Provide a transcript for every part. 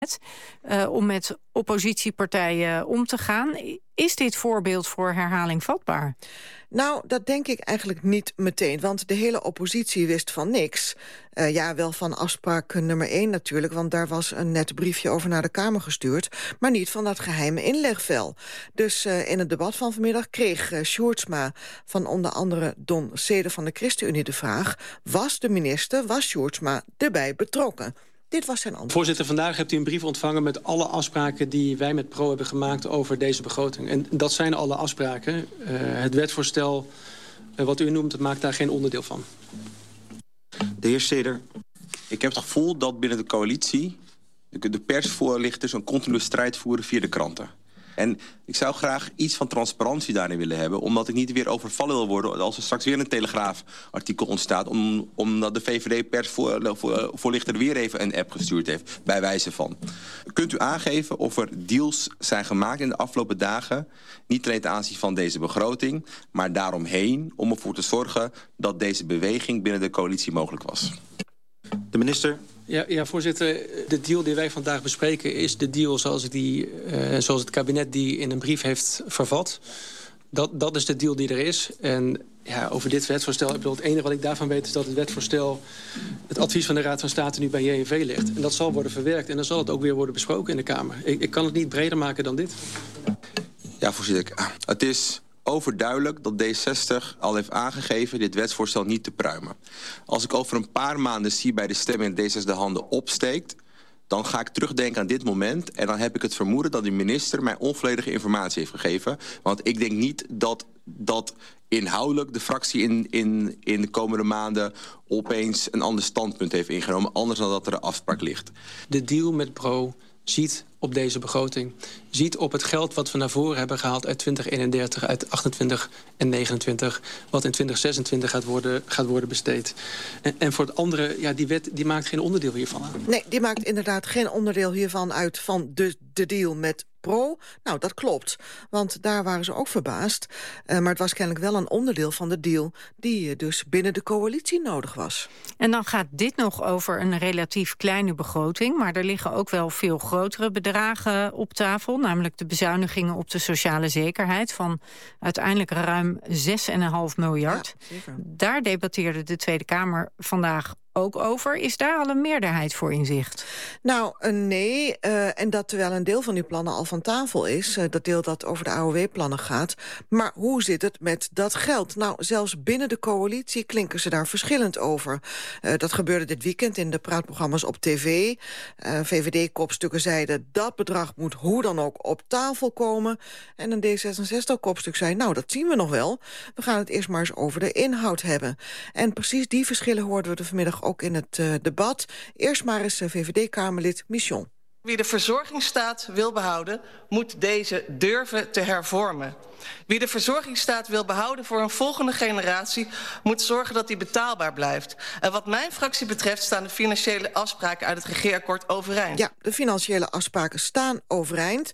om met oppositiepartijen om te gaan. Is dit voorbeeld voor herhaling vatbaar? Nou, dat denk ik eigenlijk niet meteen, want de hele oppositie wist van niks. Wel van afspraak nummer 1 natuurlijk, want daar was een net briefje over naar de Kamer gestuurd, maar niet van dat geheime inlegvel. Dus in het debat van vanmiddag kreeg Sjoerdsma van onder andere Don Sede van de ChristenUnie de vraag: was Sjoerdsma erbij betrokken? Dit was zijn antwoord. Voorzitter, vandaag hebt u een brief ontvangen met alle afspraken die wij met PRO hebben gemaakt over deze begroting. En dat zijn alle afspraken. Het wetsvoorstel wat u noemt, maakt daar geen onderdeel van. De heer Seder, ik heb het gevoel dat binnen de coalitie de persvoorlichters een continue strijd voeren via de kranten. En ik zou graag iets van transparantie daarin willen hebben, omdat ik niet weer overvallen wil worden als er straks weer een Telegraaf-artikel ontstaat, omdat de VVD-persvoorlichter weer even een app gestuurd heeft, bij wijze van. Kunt u aangeven of er deals zijn gemaakt in de afgelopen dagen, niet alleen ten aanzien van deze begroting, maar daaromheen, om ervoor te zorgen dat deze beweging binnen de coalitie mogelijk was? De minister. Ja, voorzitter, de deal die wij vandaag bespreken is de deal zoals het kabinet die in een brief heeft vervat. Dat is de deal die er is. En ja, over dit wetsvoorstel, het enige wat ik daarvan weet is dat het wetsvoorstel, het advies van de Raad van State nu bij JNV ligt. En dat zal worden verwerkt en dan zal het ook weer worden besproken in de Kamer. Ik kan het niet breder maken dan dit. Ja, voorzitter. Het is overduidelijk dat D60 al heeft aangegeven dit wetsvoorstel niet te pruimen. Als ik over een paar maanden zie bij de stemming in D60 de handen opsteekt, dan ga ik terugdenken aan dit moment en dan heb ik het vermoeden dat de minister mij onvolledige informatie heeft gegeven. Want ik denk niet dat inhoudelijk de fractie in de komende maanden opeens een ander standpunt heeft ingenomen, anders dan dat er een afspraak ligt. De deal met PRO ziet op deze begroting, ziet op het geld wat we naar voren hebben gehaald uit 2031, uit 28 en 29, wat in 2026 gaat worden besteed. En voor het andere, ja, die wet die maakt geen onderdeel hiervan uit. Nee, die maakt inderdaad geen onderdeel hiervan uit van de deal met PRO. Nou, dat klopt, want daar waren ze ook verbaasd. Maar het was kennelijk wel een onderdeel van de deal die dus binnen de coalitie nodig was. En dan gaat dit nog over een relatief kleine begroting, maar er liggen ook wel veel grotere bedragen op tafel, namelijk de bezuinigingen op de sociale zekerheid van uiteindelijk ruim 6,5 miljard. Ja, daar debatteerde de Tweede Kamer vandaag ook over. Is daar al een meerderheid voor in zicht? Nou, nee. En dat terwijl een deel van die plannen al van tafel is. Dat deel dat over de AOW-plannen gaat. Maar hoe zit het met dat geld? Nou, zelfs binnen de coalitie klinken ze daar verschillend over. Dat gebeurde dit weekend in de praatprogramma's op tv. VVD-kopstukken zeiden dat bedrag moet hoe dan ook op tafel komen. En een D66-kopstuk zei, nou, dat zien we nog wel. We gaan het eerst maar eens over de inhoud hebben. En precies die verschillen hoorden we er vanmiddag ook in het debat. Eerst maar eens VVD-Kamerlid Michon. Wie de verzorgingsstaat wil behouden, moet deze durven te hervormen. Wie de verzorgingsstaat wil behouden voor een volgende generatie, moet zorgen dat die betaalbaar blijft. En wat mijn fractie betreft staan de financiële afspraken uit het regeerakkoord overeind. Ja, de financiële afspraken staan overeind.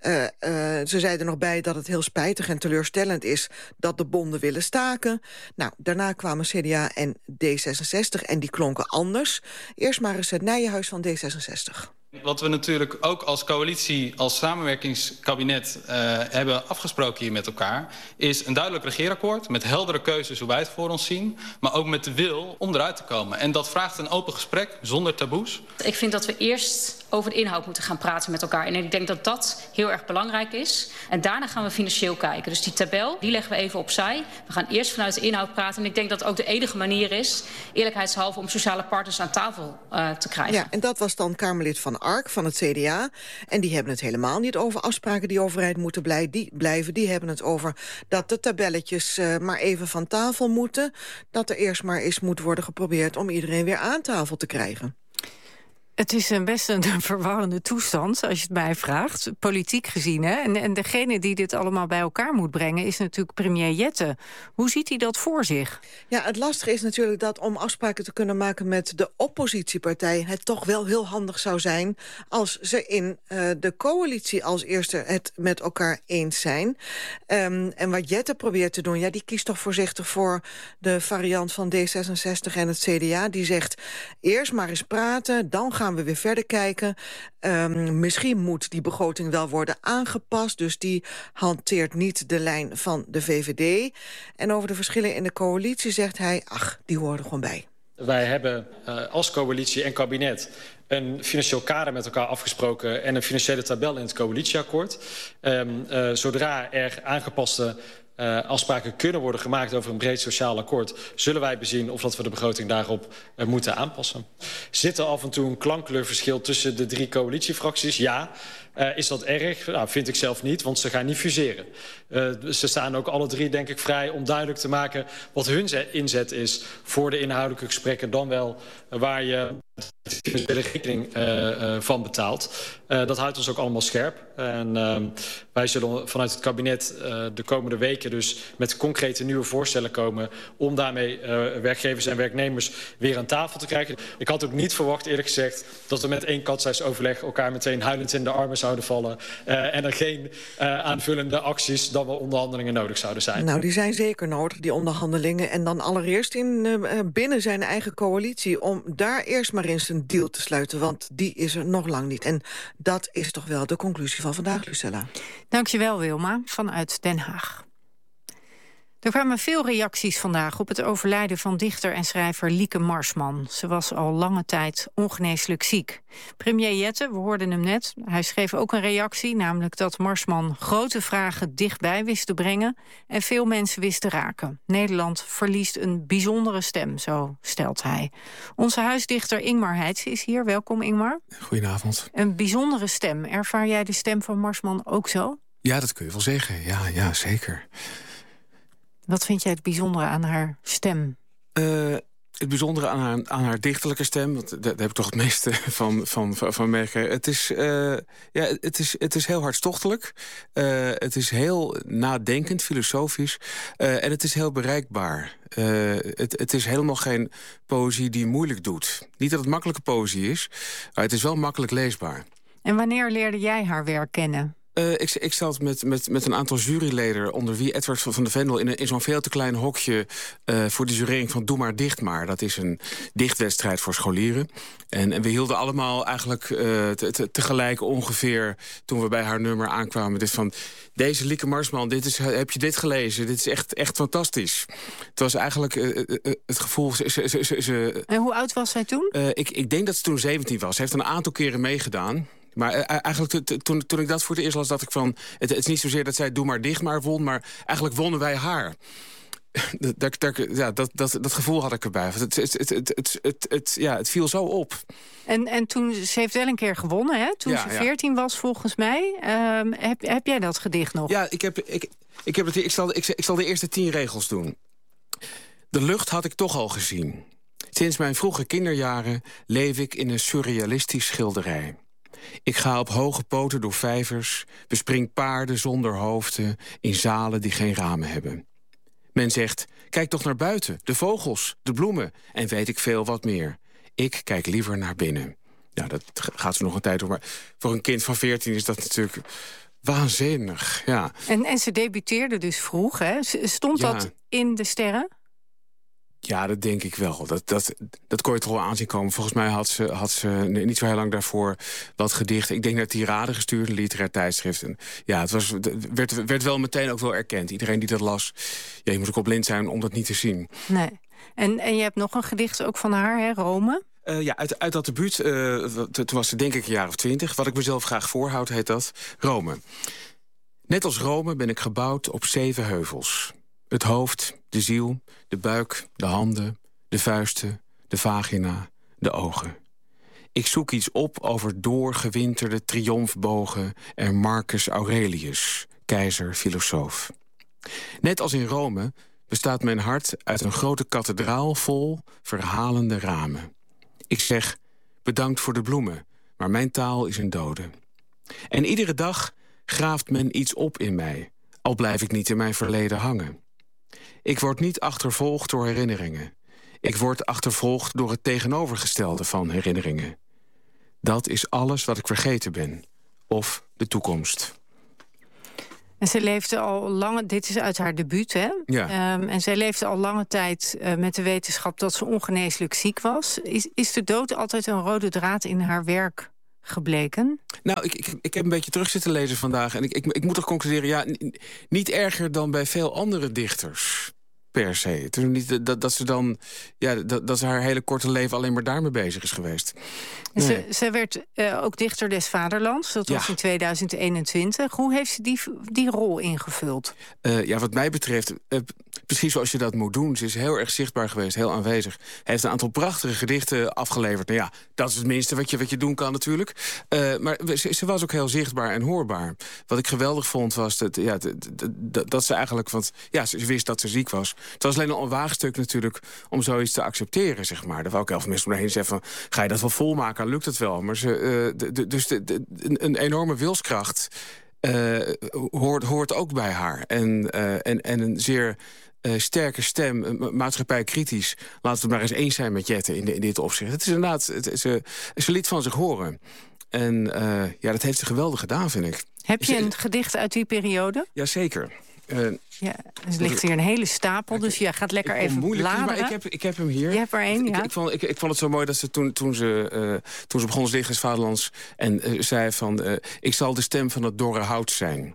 Ze zeiden er nog bij dat het heel spijtig en teleurstellend is dat de bonden willen staken. Nou, daarna kwamen CDA en D66 en die klonken anders. Eerst maar eens het Nijenhuis van D66. Wat we natuurlijk ook als coalitie, als samenwerkingskabinet hebben afgesproken hier met elkaar, is een duidelijk regeerakkoord met heldere keuzes hoe wij het voor ons zien, maar ook met de wil om eruit te komen. En dat vraagt een open gesprek zonder taboes. Ik vind dat we eerst over de inhoud moeten gaan praten met elkaar. En ik denk dat dat heel erg belangrijk is. En daarna gaan we financieel kijken. Dus die tabel, die leggen we even opzij. We gaan eerst vanuit de inhoud praten. En ik denk dat het ook de enige manier is, eerlijkheidshalve, om sociale partners aan tafel te krijgen. Ja, en dat was dan Kamerlid van Ark van het CDA. En die hebben het helemaal niet over afspraken die overeind moeten blijven. Die hebben het over dat de tabelletjes maar even van tafel moeten. Dat er eerst maar eens moet worden geprobeerd om iedereen weer aan tafel te krijgen. Het is best een verwarrende toestand, als je het mij vraagt, politiek gezien. Hè? En degene die dit allemaal bij elkaar moet brengen is natuurlijk premier Jette. Hoe ziet hij dat voor zich? Ja, het lastige is natuurlijk dat om afspraken te kunnen maken met de oppositiepartij het toch wel heel handig zou zijn als ze in de coalitie als eerste het met elkaar eens zijn. En wat Jette probeert te doen, ja, die kiest toch voorzichtig voor de variant van D66 en het CDA. Die zegt, eerst maar eens praten, dan gaan gaan we weer verder kijken. Misschien moet die begroting wel worden aangepast. Dus die hanteert niet de lijn van de VVD. En over de verschillen in de coalitie zegt hij, die horen er gewoon bij. Wij hebben als coalitie en kabinet een financieel kader met elkaar afgesproken en een financiële tabel in het coalitieakkoord. Zodra er aangepaste afspraken kunnen worden gemaakt over een breed sociaal akkoord, zullen wij bezien of dat we de begroting daarop moeten aanpassen. Zit er af en toe een klankkleurverschil tussen de 3 coalitiefracties? Ja. Is dat erg? Nou, vind ik zelf niet, want ze gaan niet fuseren. Ze staan ook alle 3, denk ik, vrij om duidelijk te maken wat hun inzet is voor de inhoudelijke gesprekken, dan wel waar je de rekening van betaalt. Dat houdt ons ook allemaal scherp. En wij zullen vanuit het kabinet de komende weken dus met concrete nieuwe voorstellen komen om daarmee werkgevers en werknemers weer aan tafel te krijgen. Ik had ook niet verwacht, eerlijk gezegd, dat we met 1 katshuisoverleg elkaar meteen huilend in de armen zouden vallen en er geen aanvullende acties dan wel onderhandelingen nodig zouden zijn. Nou, die zijn zeker nodig, die onderhandelingen. En dan allereerst binnen zijn eigen coalitie om daar eerst maar eens een deal te sluiten, want die is er nog lang niet. En dat is toch wel de conclusie van vandaag, Lucella. Dankjewel, Wilma, vanuit Den Haag. Er kwamen veel reacties vandaag op het overlijden van dichter en schrijver Lieke Marsman. Ze was al lange tijd ongeneeslijk ziek. Premier Jette, we hoorden hem net, hij schreef ook een reactie, namelijk dat Marsman grote vragen dichtbij wist te brengen en veel mensen wist te raken. Nederland verliest een bijzondere stem, zo stelt hij. Onze huisdichter Ingmar Heitse is hier. Welkom, Ingmar. Goedenavond. Een bijzondere stem. Ervaar jij de stem van Marsman ook zo? Ja, dat kun je wel zeggen. Ja, zeker. Wat vind jij het bijzondere aan haar stem? Het bijzondere aan haar dichterlijke stem, want daar heb ik toch het meeste van meegekregen. Het is heel hartstochtelijk. Het is heel nadenkend, filosofisch. En het is heel bereikbaar. Het is helemaal geen poëzie die moeilijk doet. Niet dat het makkelijke poëzie is, maar het is wel makkelijk leesbaar. En wanneer leerde jij haar werk kennen? Ik zat met een aantal juryleden, onder wie Edward van de Vendel, in zo'n veel te klein hokje voor de jurering van Doe maar dicht maar. Dat is een dichtwedstrijd voor scholieren. En we hielden allemaal eigenlijk tegelijk ongeveer, toen we bij haar nummer aankwamen, dus van, deze Lieke Marsman, heb je dit gelezen? Dit is echt fantastisch. Het was eigenlijk het gevoel... En hoe oud was zij toen? Ik denk dat ze toen 17 was. Ze heeft een aantal keren meegedaan. Maar eigenlijk toen ik dat voor het eerst las, dacht ik van, het is niet zozeer dat zij Doe maar dicht maar won, maar eigenlijk wonnen wij haar. Dat gevoel had ik erbij. Het viel zo op. En toen, ze heeft wel een keer gewonnen, hè? Toen ze 14 was, volgens mij. Heb jij dat gedicht nog? Ja, ik zal de eerste 10 regels doen. De lucht had ik toch al gezien. Sinds mijn vroege kinderjaren leef ik in een surrealistisch schilderij. Ik ga op hoge poten door vijvers, bespring paarden zonder hoofden in zalen die geen ramen hebben. Men zegt, kijk toch naar buiten, de vogels, de bloemen en weet ik veel wat meer. Ik kijk liever naar binnen. Nou, dat gaat zo nog een tijd door, maar voor een kind van 14 is dat natuurlijk waanzinnig. Ja. En ze debuteerde dus vroeg, hè? Stond dat in de sterren? Ja, dat denk ik wel. Dat kon je toch wel aanzien komen. Volgens mij had ze niet zo heel lang daarvoor wat gedichten. Ik denk naar Tirade gestuurd, een literair tijdschrift. En ja, werd wel meteen ook wel erkend. Iedereen die dat las, je moet ook op blind zijn om dat niet te zien. Nee. En je hebt nog een gedicht ook van haar, hè, Rome? Uit dat debuut, toen was ze denk ik een jaar of 20. Wat ik mezelf graag voorhoud, heet dat Rome. Net als Rome ben ik gebouwd op 7 heuvels. Het hoofd, de ziel, de buik, de handen, de vuisten, de vagina, de ogen. Ik zoek iets op over doorgewinterde triomfbogen en Marcus Aurelius, keizer, filosoof. Net als in Rome bestaat mijn hart uit een grote kathedraal vol verhalende ramen. Ik zeg, bedankt voor de bloemen, maar mijn taal is een dode. En iedere dag graaft men iets op in mij, al blijf ik niet in mijn verleden hangen. Ik word niet achtervolgd door herinneringen. Ik word achtervolgd door het tegenovergestelde van herinneringen. Dat is alles wat ik vergeten ben. Of de toekomst. En ze leefde al lange... Dit is uit haar debuut, hè? Ja. En zij leefde al lange tijd met de wetenschap dat ze ongeneeslijk ziek was. Is de dood altijd een rode draad in haar werk gebleken? Nou, ik heb een beetje terug zitten lezen vandaag. En ik moet toch concluderen, ja, niet erger dan bij veel andere dichters. Per se. Het is niet dat ze dan... Ja, dat ze haar hele korte leven alleen maar daarmee bezig is geweest. Nee. Ze werd ook dichter des vaderlands. Dat was in 2021. Hoe heeft ze die rol ingevuld? Wat mij betreft... precies zoals je dat moet doen. Ze is heel erg zichtbaar geweest, heel aanwezig. Hij heeft een aantal prachtige gedichten afgeleverd. Nou ja, dat is het minste wat je doen kan natuurlijk. Maar ze was ook heel zichtbaar en hoorbaar. Wat ik geweldig vond was dat ze eigenlijk... Want ja, ze wist dat ze ziek was. Het was alleen al een waagstuk natuurlijk om zoiets te accepteren, zeg maar. Er waren ook heel veel mensen om me heen zeggen van... ga je dat wel volmaken, lukt het wel? Maar een enorme wilskracht hoort ook bij haar. En een zeer... sterke stem, maatschappijkritisch. Laten we maar eens eens zijn met Jette in dit opzicht. Het is inderdaad, ze liet van zich horen. En dat heeft ze geweldig gedaan, vind ik. Heb je een gedicht uit die periode? Jazeker. Er ligt hier een hele stapel, dus je gaat lekker even bladeren. Maar ik heb hem hier. Je hebt er één, ja. Ik vond het zo mooi dat ze toen ze begon als dichter des vaderlands... en zei van, ik zal de stem van het dorre hout zijn.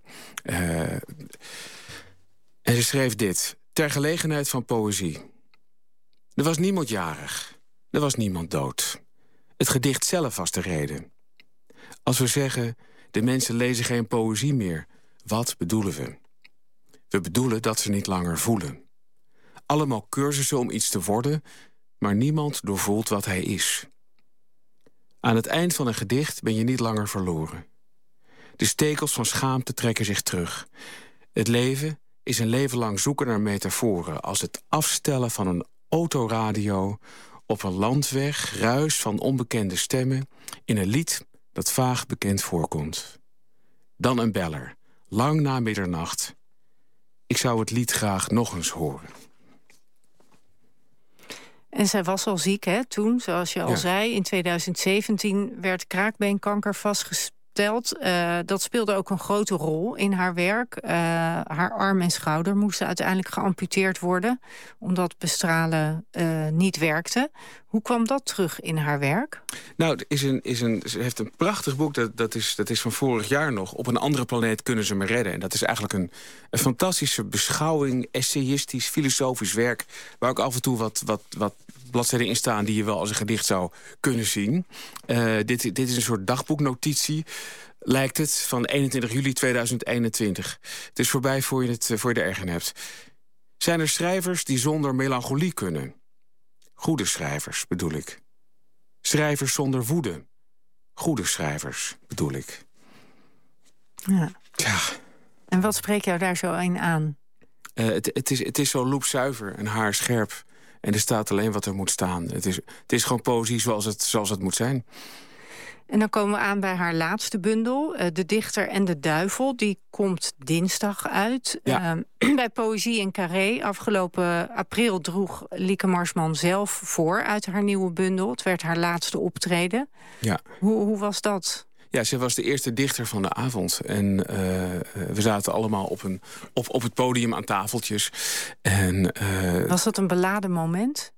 En ze schreef dit... Ter gelegenheid van poëzie. Er was niemand jarig. Er was niemand dood. Het gedicht zelf was de reden. Als we zeggen, de mensen lezen geen poëzie meer... wat bedoelen we? We bedoelen dat ze niet langer voelen. Allemaal cursussen om iets te worden... maar niemand doorvoelt wat hij is. Aan het eind van een gedicht ben je niet langer verloren. De stekels van schaamte trekken zich terug. Het leven... is een leven lang zoeken naar metaforen... als het afstellen van een autoradio op een landweg... ruis van onbekende stemmen... in een lied dat vaag bekend voorkomt. Dan een beller, lang na middernacht. Ik zou het lied graag nog eens horen. En zij was al ziek, hè, toen, zoals je al zei. In 2017 werd kraakbeenkanker vastgesteld. Dat speelde ook een grote rol in haar werk. Haar arm en schouder moesten uiteindelijk geamputeerd worden... omdat bestralen niet werkte. Hoe kwam dat terug in haar werk? Nou, ze heeft een prachtig boek, dat is van vorig jaar nog. Op een andere planeet kunnen ze me redden. En dat is eigenlijk een fantastische beschouwing... essayistisch, filosofisch werk... waar ook af en toe wat bladzijden in staan... die je wel als een gedicht zou kunnen zien. Dit is een soort dagboeknotitie... lijkt het, van 21 juli 2021. Het is voorbij voor je er erg in hebt. Zijn er schrijvers die zonder melancholie kunnen? Goede schrijvers, bedoel ik. Schrijvers zonder woede. Goede schrijvers, bedoel ik. Ja. Ja. En wat spreekt jou daar zo in aan? Het is zo loepzuiver en haarscherp. En er staat alleen wat er moet staan. Het is gewoon poëzie zoals het moet zijn. En dan komen we aan bij haar laatste bundel. De Dichter en de Duivel. Die komt dinsdag uit. Ja. Bij Poëzie in Carré. Afgelopen april droeg Lieke Marsman zelf voor uit haar nieuwe bundel. Het werd haar laatste optreden. Ja. Hoe was dat? Ja, ze was de eerste dichter van de avond. En we zaten allemaal op het podium aan tafeltjes. En, was dat een beladen moment?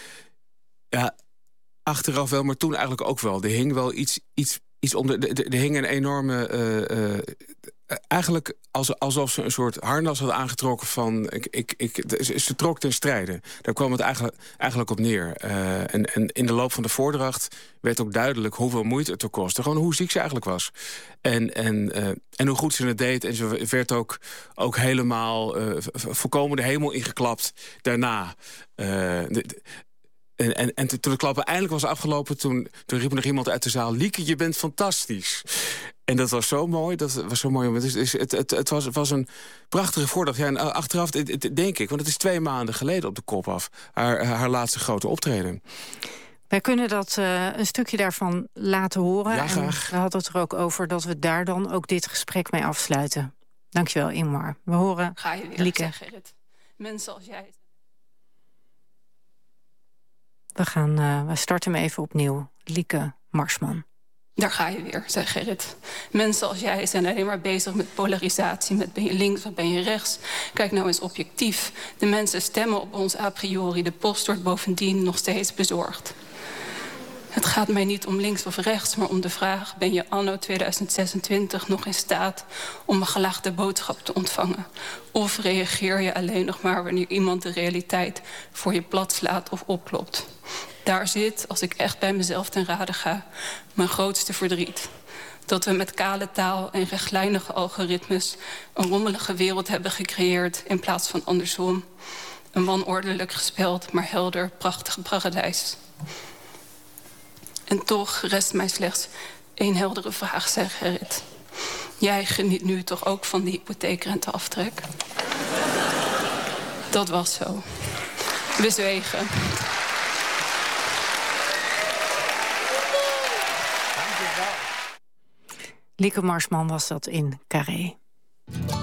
Ja, achteraf wel, maar toen eigenlijk ook wel. Er hing wel iets om. Er hing een enorme... eigenlijk alsof ze een soort harnas had aangetrokken van... Ze trok ten strijde. Daar kwam het eigenlijk op neer. En in de loop van de voordracht werd ook duidelijk hoeveel moeite het er kostte. Gewoon hoe ziek ze eigenlijk was. En hoe goed ze het deed. En ze werd ook helemaal volkomen de hemel ingeklapt daarna. En toen de klappen eindelijk was afgelopen... toen riep er nog iemand uit de zaal... Lieke, je bent fantastisch. En dat was zo mooi. Dus het was een prachtige voordracht. Ja, en achteraf denk ik, want het is 2 maanden geleden op de kop af... haar laatste grote optreden. Wij kunnen dat een stukje daarvan laten horen. Ja, graag. En we hadden het er ook over dat we daar dan ook dit gesprek mee afsluiten. Dankjewel, Ingmar. We horen Ga je weer Lieke. zeggen, Gerrit. Mensen als jij... We starten hem even opnieuw. Lieke Marsman. Daar ga je weer, zei Gerrit. Mensen als jij zijn alleen maar bezig met polarisatie. Met ben je links of ben je rechts? Kijk nou eens objectief. De mensen stemmen op ons a priori. De post wordt bovendien nog steeds bezorgd. Het gaat mij niet om links of rechts, maar om de vraag... ben je anno 2026 nog in staat om een gelaagde boodschap te ontvangen? Of reageer je alleen nog maar wanneer iemand de realiteit voor je plat slaat of opklopt? Daar zit, als ik echt bij mezelf ten rade ga, mijn grootste verdriet. Dat we met kale taal en rechtlijnige algoritmes een rommelige wereld hebben gecreëerd in plaats van andersom. Een wanordelijk gespeld, maar helder, prachtig paradijs. En toch rest mij slechts 1 heldere vraag, zei Gerrit. Jij geniet nu toch ook van die hypotheekrenteaftrek? Dat was zo. We zwegen. Lieke Marsman was dat in Carré.